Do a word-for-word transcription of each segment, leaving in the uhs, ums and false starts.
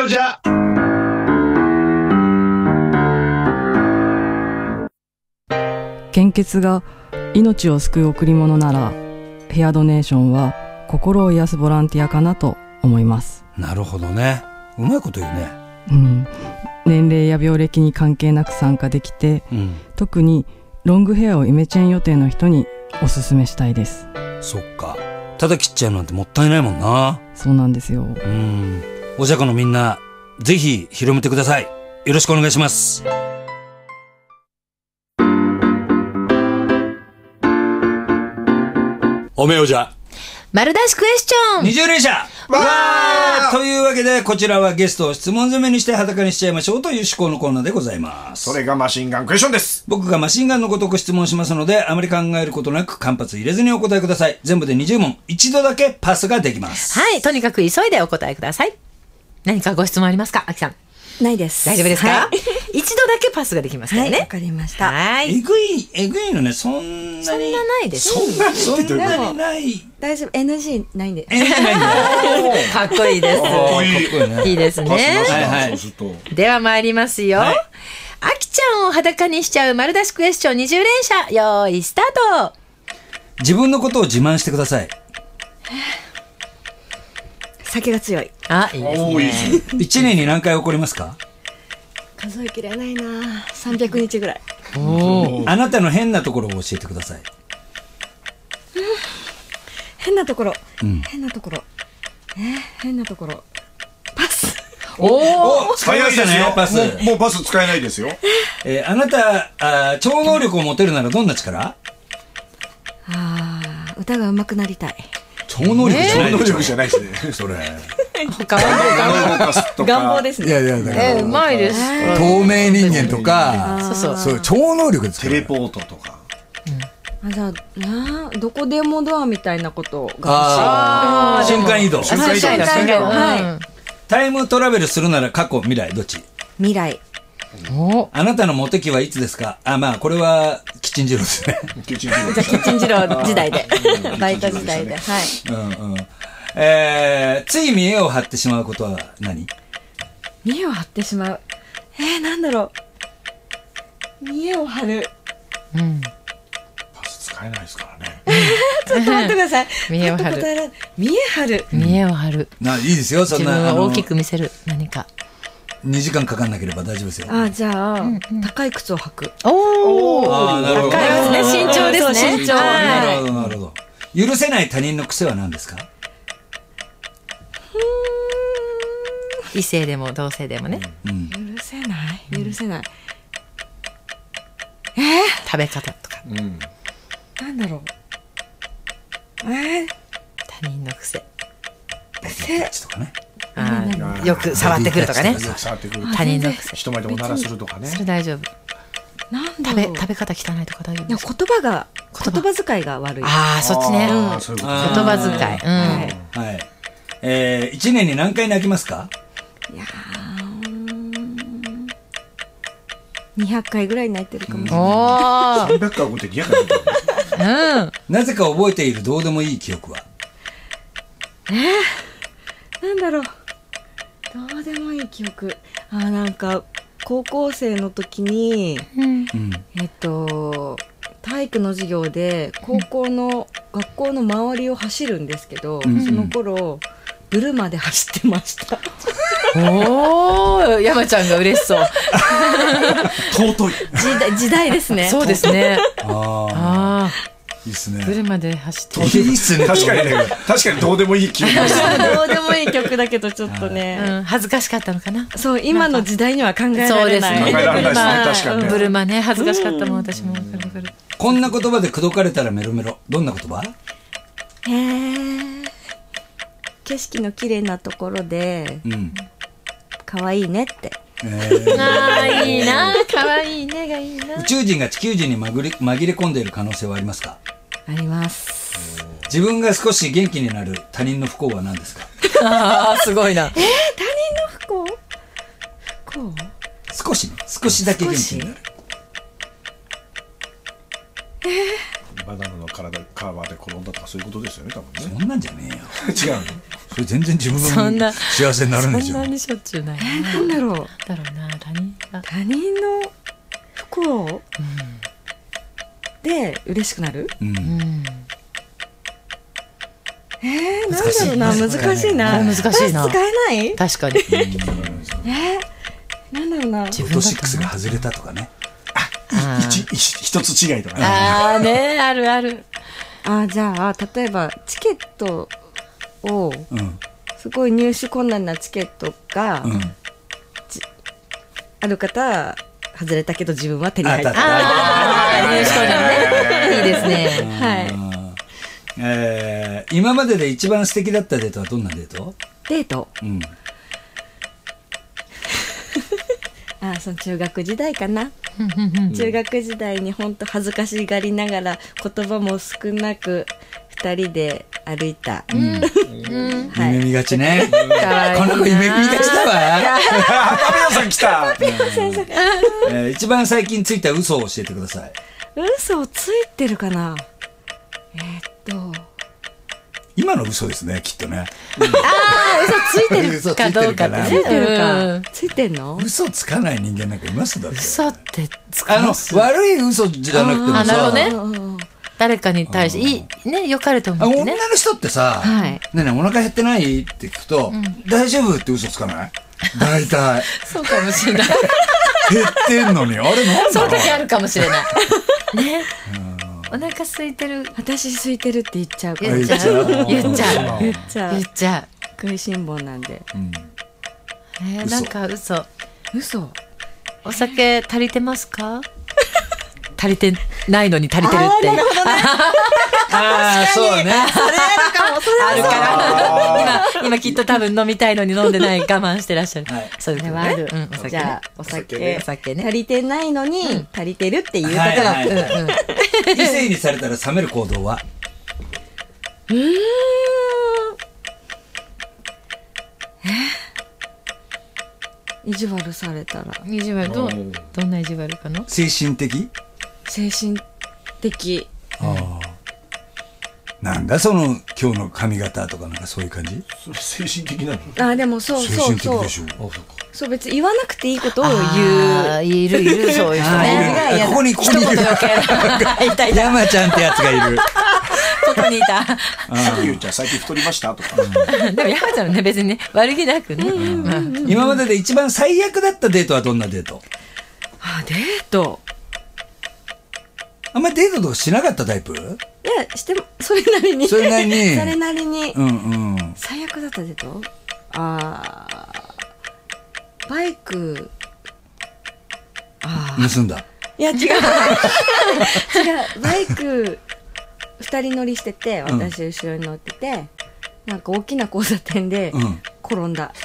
うじゃ。 献血が命を救う贈り物なら、ヘアドネーションは心を癒すボランティアかなと思います。 なるほどね。うまいこと言うね。 うん、年齢や病歴に関係なく参加できて、うん、特にロングヘアをイメチェン予定の人におすすめしたいです。 そっか。ただ切っちゃうなんてもったいないもんな。 そうなんですよ。うん。 おじゃこのみんな、ぜひ広めてください。よろしくお願いします。おめおじゃ。 丸出しクエスチョン二重連射わーというわけで、こちらはゲストを質問攻めにして裸にしちゃいましょうという趣向のコーナーでございます。 それがマシンガンクエスチョンです。 僕がマシンガンのごとく質問しますので、あまり考えることなく間髪入れずにお答えください。全部でにじゅう問、一度だけパスができます。 はい、とにかく急いでお答えください。何かご質問ありますか、あきさん。 ないです。 大丈夫ですか、はい、一度だけパスができますからね。 はい、わかりました。 はい。 えぐい、えぐいのね、そんなに。 そんなないです。 そんなに、そんなにない。 大丈夫、エヌジー ないんで。 エヌジー ないんだ。 かっこいいです。かっこいいね。いいですね。 はいはい。 では参りますよ。はい、あきちゃんを裸にしちゃう丸出しクエスチョンにじゅう連射。よーい、スタート。 自分のことを自慢してください。 酒が強い。 あ、いいですね。 一年に何回起こりますか？ 数えきれないな。さんびゃくにちぐらい。 おあなたの変なところを教えてください。 うん、変なところ、うん、変なところ、えー、変なところ。パス。 おお、使いましたね。パス。 もう、もうパス使えないですよ。 えー、あなたあ超能力を持てるならどんな力？ ああ、歌が上手くなりたい。 超能力じゃない、 超能力じゃないですね。それ。 他は願望ですね。 いやいやだから。 えー、うまいです。 透明人間とか、 そうそう。 そう超能力です。 テレポートとか。 あ、じゃあな、どこでもドアみたいなことが。 ああ、瞬間移動。 瞬間移動。瞬間移動。 はい。 タイムトラベルするなら過去未来どっち？ 未来。 おあなたのモテ期はいつですか？あ、まあこれはキッチンジローですね。 キッチンジロー。 じゃあキッチンジロー時代で、バイト時代で、はい。 うんうん。えー、つい見栄を張ってしまうことは何？ 見栄を張ってしまう。えー、なんだろう。見栄を張る。 うん。 パス使えないですからね。 ちょっと待ってください。 見栄を張る。 見栄張る。 見栄を張る。 な、いいですよ、そんな。 自分を大きく見せる。何か。 にじかんかかんなければ大丈夫ですよ。 あ、じゃあ、うんうん、高い靴を履く。 おー。 あ、なるほど。 高いですね。身長ですね。 身長。 なるほど、なるほど。許せない他人の癖は何ですか？ 異性でも同性でもね。 うん、許せない。許せない。 えー、食べ方とか。 うん、なんだろう。えー、 他人の癖。 癖とかね。 あよく触ってくるとかね。他人の癖。 人前でおならするとかね。 それ大丈夫。 なんだ食べ食べ方汚いとか大丈夫ですか？ 言葉が言葉遣いが悪い。 ああ、そっちね。言葉遣い。 はい。えー、一年に何回泣きますか？ いやにひゃっかいぐらい泣いてるかもしれない。 おさんびゃっかい起こってにひゃっかい泣いてる。 うん。 なぜか覚えているどうでもいい記憶は？ えー、なんだろう。どうでもいい記憶。あー、なんか高校生の時に、うん、えっと体育の授業で高校の、うん、学校の周りを走るんですけど、うん、その頃ブルマで走ってました。 おー、山ちゃんが嬉しそう。 尊い時代、時代ですね。 そうですね。 ああ、いいですね。 ブルマで走っていいっすね。 確かにね、確かにどうでもいい曲。 どうでもいい曲だけどちょっとね、 うん、恥ずかしかったのかな。 そう、今の時代には考えられない。 そうですね。 考えられないですね、確かにね。 ブルマね、恥ずかしかったもん、私も。分かる分かる。 こんな言葉で口説かれたらメロメロ。どんな言葉？ へー、景色の綺麗なところで、うん、可愛いねって。 えー、あー、いいな、可愛いねがいいな。 宇宙人が地球人に紛れ、紛れ込んでいる可能性はありますか？ あります。 自分が少し元気になる他人の不幸は何ですか？ あー、すごいな。 えー、他人の不幸？不幸？ 少しね、少しだけ元気になる。 えー、 バナナの体カバーで転んだとかそういうことですよね、多分ね。 そんなんじゃねえよ。 違うの。 それ全然自分そんなが幸せになるんでしょ。 そんなにしょっちゅうないな。 なんだろう。 だろうな、他人が。 他人の不幸で嬉しくなる？ うんうん。 えー、なんだろうな、難しいな。 難しいなパス使えない？ 確かに。 えー、なんだろうな。 ロトシックスが外れたとかね。 あ一一一つ違いとかね。 あーね、あるある。 あ、じゃあ例えばチケットをうんすごい入手困難なチケットが、 うん。 ある方外れたけど自分は手に入った。 あったああ、入手困難ね。いいですね。 はい。 えー、今までで一番素敵だったデートはどんなデート？ デート。 うん。 あ、その中学時代かな。中学時代に本当恥ずかしがりながら言葉も少なく二人で歩いた。はい夢見がちね。 かわいいな。 この子夢見がちだわ。 タピオさん来た。 えー、一番最近ついた嘘を教えてください。 嘘ついてるかな。えー、っと今の嘘ですね、きっとね。 ああ、嘘ついてるかどうかってね。 ついてるうんか。ついてんの？ 嘘つかない人間なんかいますだって。 嘘ってつかあのます。 悪い嘘じゃなくてもさ、 あなるほどねうん誰かに対して、いい、ね、良かれとあ思ってね。 女の人ってさ、 はいねえねえお腹減ってないって聞くと、大丈夫って嘘つかない？大体そうかもしれない。 減ってんのにあれなんそだろう。 の時あるかもしれない。ね。お腹空いてる。 私空いてるって言っちゃうから。 言っちゃう。言っちゃう。 言っちゃう言っ。ちゃ食いしん坊なんで。 うんう。えー、なんか嘘。 嘘。 お酒足りてますか？足りてないのに足りてるっていう。 ああそうね。 あるから今今きっと多分飲みたいのに飲んでない我慢してらっしゃる。 はいそういうことね。 あるうん、お酒ね。 じゃあお酒お酒ね。 足りてないのに足りてるっていうところ。 はいはいうんうん。 異性にされたら冷める行動は？ うーん。え意地悪されたら意地悪どうどんな意地悪かな？ 精神的？ 精神的。 ああ。なんだその今日の髪型とかなんかそういう感じ？ それ精神的なの？ あ、でもそう精そうそう神的で。しょ。 あ、そうか。 そう別に言わなくていいことを言う。 あーいるいるそういう人あね。 いるここにここにいる。 いたいた。 山ちゃんってやつがいる。 ここにいた。 ゆうちゃん最近太りましたとか。 でも山ちゃんはね別にね悪気なくね。うん今までで一番最悪だったデートはどんなデート？ あ、デート。 あんまりデートとかしなかったタイプ？ いやしてもそれなりに。 それなりにそれなりに。 うんうん。 最悪だったデート？あーバイク。あー盗んだ。 いや違う違うバイク二人乗りしてて私後ろに乗ってて、なんか大きな交差点でうん転んだ。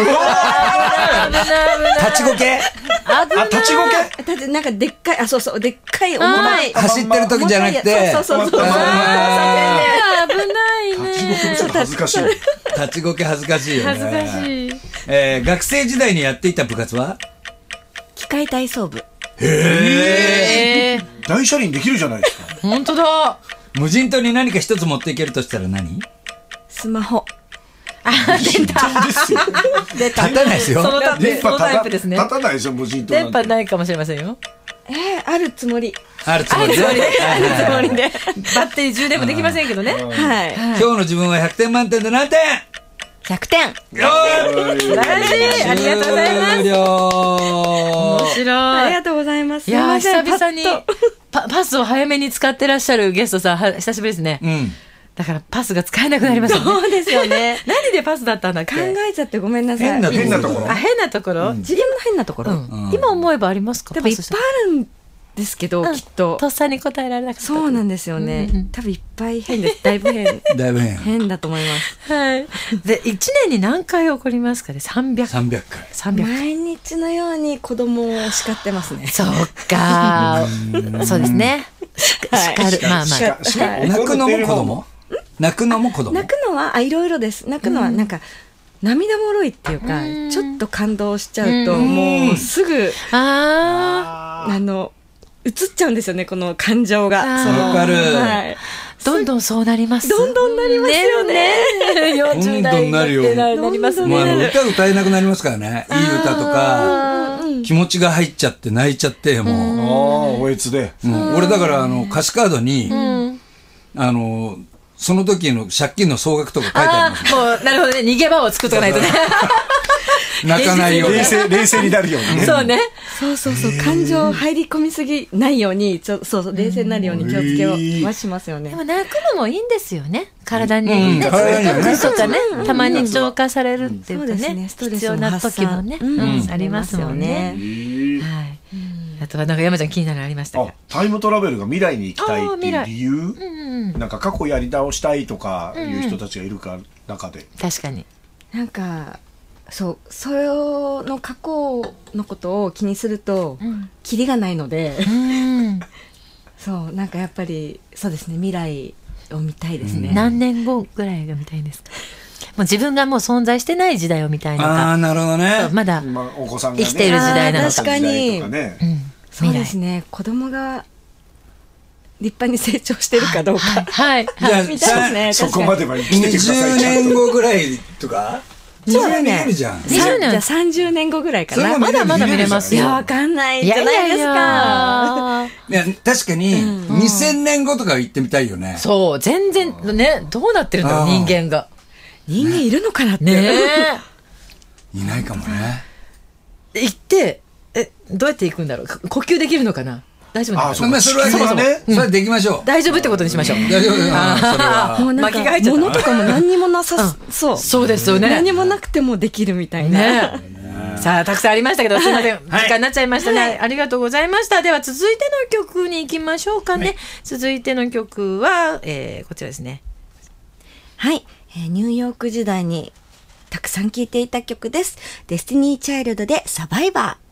立ちこけ？ あ、立ちこけ？ だってなんかでっかい、あ、そうそう、でっかい重たい。 走ってる時じゃなくて。 そうそうそうそう。 あ危ないね。 立ちこけもちょっと恥ずかしい。 ー立ちこけ恥ずかしいよね。 恥ずかしい。 えー学生時代にやっていた部活は？ 機械体操部。 えー、 大車輪できるじゃないですか。 本当だ。 無人島に何か一つ持っていけるとしたら何？ スマホ。 真剣ですよ。 出た。 立たないですよそのタイプ電そのタ波立たイプですね。 立たないでしょ、無人島な電んて。 波ないかもしれませんよ。 えー、あるつもり。 あるつもりで。 あるつもりで。あるつもりはいで。バッテリー充電もできませんけどね。 はい。 今日の自分はひゃくてん満点で何点？ ひゃくてん。 よー素晴らしい。ありがとうございます。 終了。 面白い。 ありがとうございます。 いやーすいません久々にパッとパパスを早めに使ってらっしゃるゲストさんは久しぶりですね。 うん。 だからパスが使えなくなりましたね。 そうですよね。 何でパスだったんだっけ？ 考えちゃってごめんなさい。 変な変なところあ、変なところ。 自分の変なところ。 うん今思えばありますか？ 多分いっぱいパスしたあるんですけど、 うんきっと。 とっさに答えられなかった。 そうなんですよねうんうん。 多分いっぱい変です。だいぶ変。 だいぶ変。 変だと思います。 はい。で、一年に何回起こりますかね？三百。 さんびゃっかい。 三百。 毎日のように子供を叱ってますね。 そうか。そうですね。 はい叱る。まあまあ。 しかしかはい泣くのも子供？泣くのも子供？ 泣くのは、あ、いろいろです。泣くのは、なんか、涙もろいっていうか、 うんちょっと感動しちゃうと、 うんもうすぐ、 ああの、映っちゃうんですよね、この感情が。 あーそのわかるはい。 どんどんそうなります。 どんどんなりますよね。 よんじゅう代になってななりますね。 もうあの歌歌えなくなりますからね。いい歌とか、気持ちが入っちゃって泣いちゃって、もう。 ああ、おえつで。 うん、俺だから、あの、歌詞カードに、あの、その時の借金の総額とか書いてあります。 もう、なるほどね。逃げ場を作っとかないとね。 泣かないように。 冷静、冷静になるようにね。 そうね。 そうそうそう、感情入り込みすぎないように、ちょそうそう、冷静になるように気をつけはしますよね。 でも泣くのもいいんですよね。体にうんね。 体にはねとかね、たまに浄化されるっていうかそうですねね。ストレ必スの要な時発散もね、 うんうんありますもんね。 へえはい。あとはなんか山ちゃん気になるのありましたあか。、 タイムトラベルが未来に行きたいっていう理由、 うん。 なんか過去やり直したいとかいう人たちがいるか中で。 確かに。 なんか、そう、それの過去のことを気にすると、キリがないので、 うん。 そう、なんかやっぱり、そうですね、未来を見たいですね。 何年後ぐらいが見たいんですか。もう自分がもう存在してない時代を見たいのあか。 あ、なるほどねそう。まだ。 まあ、お子さんが、ね、 生きている時代なのか生きてる時代とかねうん。 そうですね、子供が立派に成長してるかどうか。 はい。 じゃあ、 見たいですね。 そこまでは生きててくだ 20 さい。ちゃん年と後ぐらいとかにじゅうそれは見ねんえるじゃん。 じゃあじゃあさんじゅうねんごぐらいかな。 それもまだまだ見れますよいや、わかんないいじゃないですか。 やいや、確かに、にせんねんごとか行ってみたいよね。 そう、全然ね、どうなってるんだろう、 あー人間が。 人間いるのかなって。 ねいないかもね。 え。行って、え、どうやって行くんだろう。か呼吸できるのかな。大丈夫なのかな。 あそうまあ、それは地球はねね、それはできましょう。 大丈夫ってことにしましょう。 大丈夫。あーそれは。 もうなんか巻きが入っちゃった物とかも何にもなさそう。 そうですよね。 何もなくてもできるみたいな。 ねさあ、たくさんありましたけど、すいません。時間になっちゃいましたね。ありがとうございました。では、続いての曲に行きましょうかね。続いての曲は、えーこちらですね。 はい、えーニューヨーク時代にたくさん聴いていた曲です。デスティニーチャイルドでサバイバー。